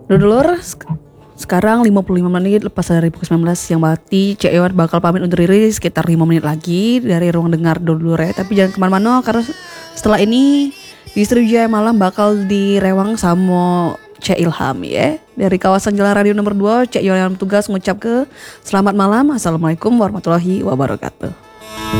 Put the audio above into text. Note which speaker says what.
Speaker 1: Dulur, sekarang 55 menit lepas dari pukul 19 siang bakti, Cek Iwan bakal pamit undur diri sekitar 5 menit lagi dari ruang dengar dulur ya. Tapi jangan kemana-mana karena setelah ini di Sriwijaya Malam bakal direwang sama Cek Ilham ya. Dari kawasan Jalan Radio nomor 2, Cek Iwan yang tugas ngucap ke selamat malam. Assalamualaikum warahmatullahi wabarakatuh.